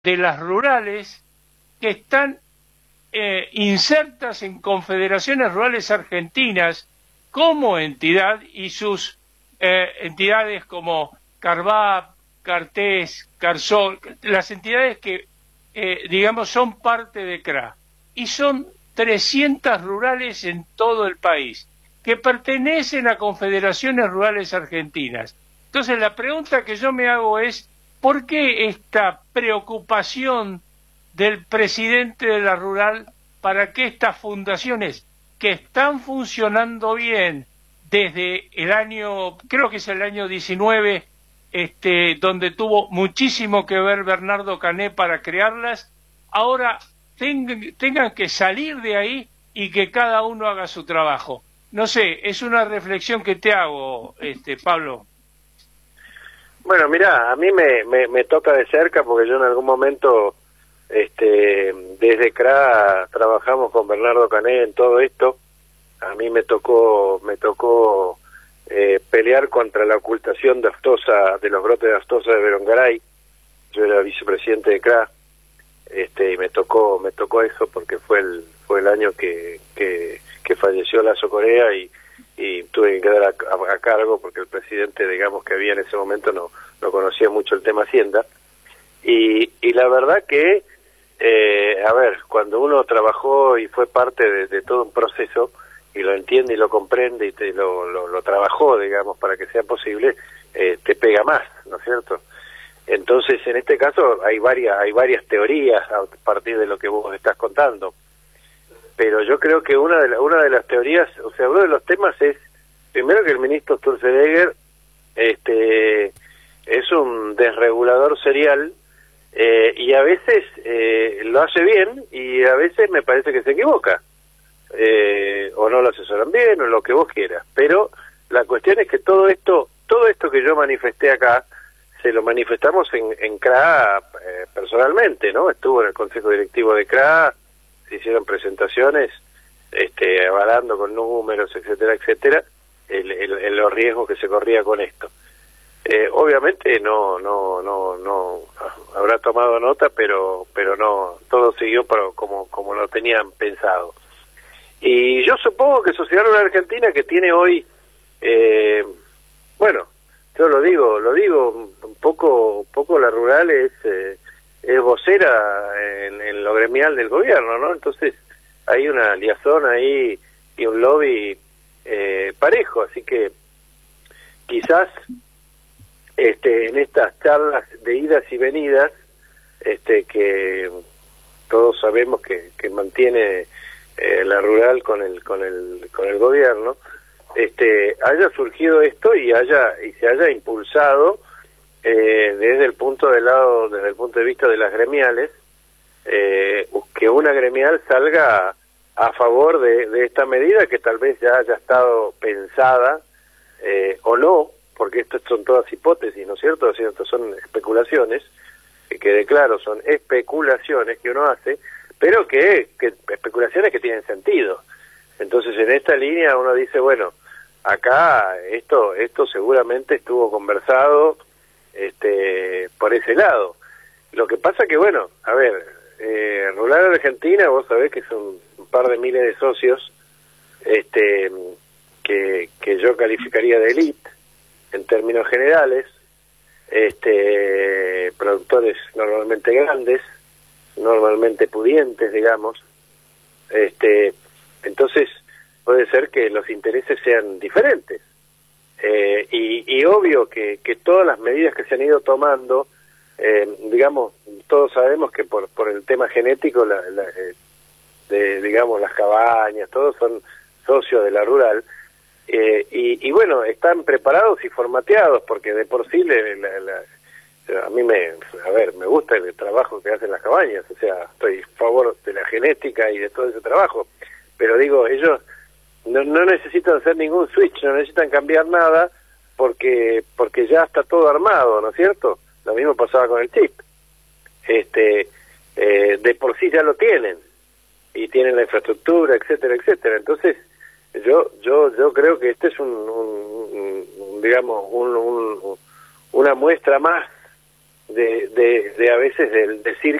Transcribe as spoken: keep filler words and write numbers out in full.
de las rurales que están eh, insertas en confederaciones rurales argentinas como entidad y sus eh, entidades como Carvap, Cartés, Carsol, las entidades que, eh, digamos, son parte de C R A. Y son trescientas rurales en todo el país, que pertenecen a confederaciones rurales argentinas. Entonces, la pregunta que yo me hago es, ¿por qué esta preocupación del presidente de la rural para que estas fundaciones, que están funcionando bien desde el año, creo que es el año diecinueve, este, donde tuvo muchísimo que ver Bernardo Cané para crearlas, ahora tengan, tengan que salir de ahí y que cada uno haga su trabajo? No sé, es una reflexión que te hago, este, Pablo. Bueno, mirá, a mí me, me, me toca de cerca porque yo en algún momento, este, desde C R A trabajamos con Bernardo Cané en todo esto. A mí me tocó, me tocó eh, pelear contra la ocultación de aftosa, de los brotes de aftosa de Berongaray. Yo era vicepresidente de C R A, este, y me tocó, me tocó eso porque fue el, fue el año que, que, que falleció Lazo Correa y y tuve que quedar a, a, a cargo porque el presidente, digamos, que había en ese momento no, no conocía mucho el tema Hacienda. Y, y la verdad que, eh, a ver, cuando uno trabajó y fue parte de, de todo un proceso, y lo entiende y lo comprende y te, lo, lo, lo trabajó, digamos, para que sea posible, eh, te pega más, ¿no es cierto? Entonces, en este caso, hay varias, hay varias teorías a partir de lo que vos estás contando. Pero yo creo que una de, la, una de las teorías, o sea, uno de los temas es, primero que el ministro Sturzenegger este, es un desregulador serial eh, y a veces eh, lo hace bien y a veces me parece que se equivoca. Eh, o no lo asesoran bien o lo que vos quieras. Pero la cuestión es que todo esto, todo esto que yo manifesté acá, se lo manifestamos en, en C R A eh, personalmente, ¿no? Estuvo en el Consejo Directivo de C R A, se hicieron presentaciones este, avalando con números, etcétera, etcétera, el, el, el, los riesgos que se corría con esto. Eh, obviamente no no no no habrá tomado nota, pero pero no, todo siguió para, como, como lo tenían pensado. Y yo supongo que Sociedad Rural Argentina, que tiene hoy, eh, bueno, yo lo digo, lo digo, un poco, un poco la rural es... Eh, es vocera en, en lo gremial del gobierno, ¿no? Entonces hay una liazón ahí y un lobby eh, parejo, así que quizás este, en estas charlas de idas y venidas, este, que todos sabemos que, que mantiene eh, la rural con el con el con el gobierno, este, haya surgido esto y haya y se haya impulsado Eh, desde el punto de lado, desde el punto de vista de las gremiales, eh, que una gremial salga a favor de, de esta medida que tal vez ya haya estado pensada eh, o no, porque esto son todas hipótesis, ¿no es cierto? Es cierto, son especulaciones, que quede claro, son especulaciones que uno hace, pero que, que especulaciones que tienen sentido. Entonces, en esta línea uno dice, bueno, acá esto, esto seguramente estuvo conversado este por ese lado. Lo que pasa que, bueno, a ver, eh, Rural Argentina, vos sabés que son un par de miles de socios este que, que yo calificaría de élite en términos generales, este productores normalmente grandes, normalmente pudientes, digamos, este entonces puede ser que los intereses sean diferentes. Eh, y, y obvio que, que todas las medidas que se han ido tomando, eh, digamos, todos sabemos que por, por el tema genético, la, la, eh, de, digamos, las cabañas, todos son socios de la rural, eh, y, y bueno, están preparados y formateados, porque de por sí, le, la, la, a mí me, a ver, me gusta el trabajo que hacen las cabañas, o sea, estoy a favor de la genética y de todo ese trabajo, pero digo, ellos No, no necesitan hacer ningún switch, no necesitan cambiar nada porque porque ya está todo armado, ¿no es cierto? Lo mismo pasaba con el chip. Este, eh, de por sí ya lo tienen y tienen la infraestructura, etcétera, etcétera. Entonces, yo yo yo creo que este es un, un, un digamos un, un, una muestra más de, de, de a veces del decir